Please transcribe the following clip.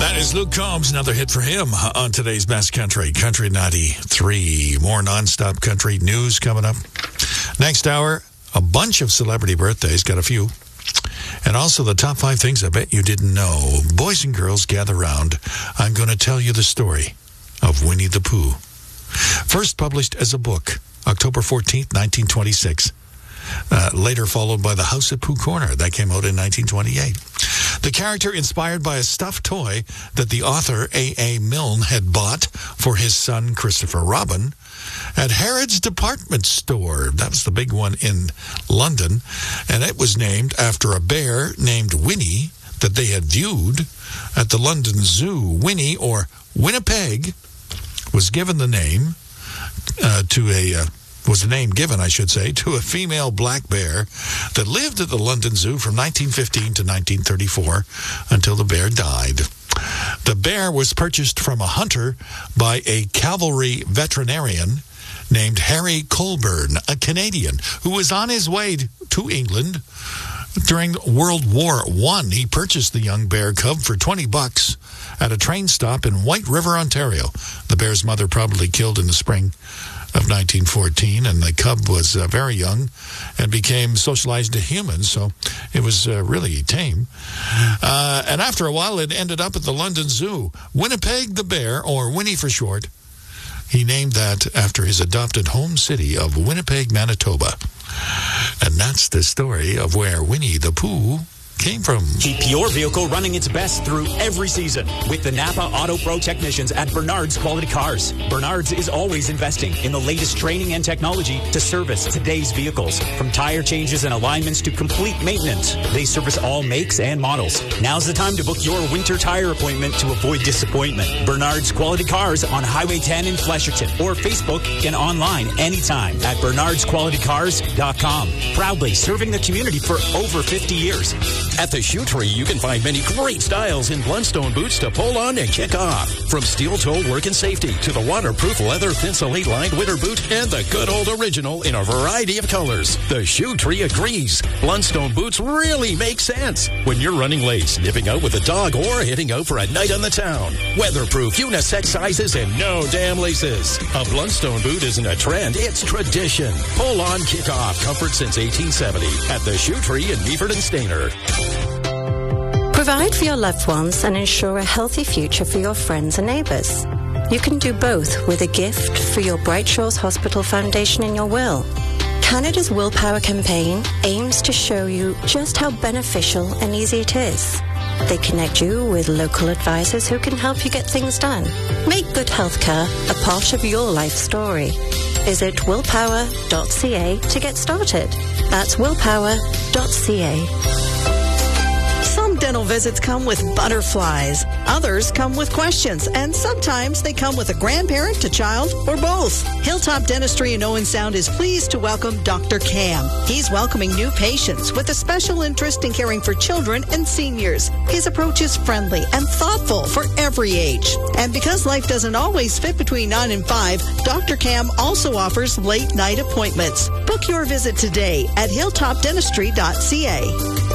That is Luke Combs, another hit for him on today's Best Country, Country 93. More nonstop country news coming up. Next hour, a bunch of celebrity birthdays, got a few. And also the top 5 things I bet you didn't know. Boys and girls, gather round. I'm going to tell you the story of Winnie the Pooh. First published as a book, October 14th, 1926. Later followed by The House at Pooh Corner. That came out in 1928. The character inspired by a stuffed toy that the author A.A. Milne had bought for his son Christopher Robin at Harrods department store. That was the big one in London. And it was named after a bear named Winnie that they had viewed at the London Zoo. Winnie, or Winnipeg, was given the name was the name given, I should say, to a female black bear that lived at the London Zoo from 1915 to 1934 until the bear died. The bear was purchased from a hunter by a cavalry veterinarian named Harry Colburn, a Canadian, who was on his way to England during World War I. He purchased the young bear cub for $20 at a train stop in White River, Ontario. The bear's mother probably killed in the spring of 1914, and the cub was very young and became socialized to humans, so it was really tame. And after a while, it ended up at the London Zoo. Winnipeg the bear, or Winnie for short, he named that after his adopted home city of Winnipeg, Manitoba. And that's the story of where Winnie the Pooh came from. Keep your vehicle running its best through every season with the Napa Auto Pro technicians at Bernard's Quality Cars. Bernard's is always investing in the latest training and technology to service today's vehicles. From tire changes and alignments to complete maintenance, they service all makes and models. Now's the time to book your winter tire appointment to avoid disappointment. Bernard's Quality Cars on Highway 10 in Flesherton, or Facebook and online anytime at bernardsqualitycars.com. Proudly serving the community for over 50 years. At the Shoe Tree, you can find many great styles in Blundstone boots to pull on and kick off. From steel-toe work and safety to the waterproof leather Thinsulate-lined winter boot and the good old original in a variety of colors. The Shoe Tree agrees. Blundstone boots really make sense when you're running late, sniffing out with a dog, or heading out for a night on the town. Weatherproof, unisex sizes, and no damn laces. A Blundstone boot isn't a trend, it's tradition. Pull on, kick off. Comfort since 1870 at the Shoe Tree in Meaford and Stayner. Provide for your loved ones and ensure a healthy future for your friends and neighbours. You can do both with a gift for your Bright Shores Hospital Foundation in your will. Canada's Willpower campaign aims to show you just how beneficial and easy it is. They connect you with local advisors who can help you get things done. Make good healthcare a part of your life story. Visit willpower.ca to get started. That's willpower.ca. Some dental visits come with butterflies. Others come with questions. And sometimes they come with a grandparent to child or both. Hilltop Dentistry in Owen Sound is pleased to welcome Dr. Cam. He's welcoming new patients with a special interest in caring for children and seniors. His approach is friendly and thoughtful for every age. And because life doesn't always fit between 9 and 5, Dr. Cam also offers late night appointments. Book your visit today at hilltopdentistry.ca.